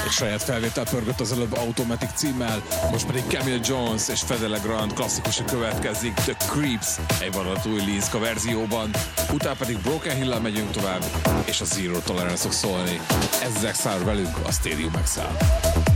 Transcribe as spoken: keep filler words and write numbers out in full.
Egy saját felvétel pörgött az előbb Automatic címmel, most pedig Camille Jones és Fede Legrand klasszikusa következik, The Creeps, egy vadonatúj Linska verzióban, utána pedig Broken Hill-lel megyünk tovább, és a Zero Tolerance-ok szólni. Ezzel szár velünk a Stadium X-el.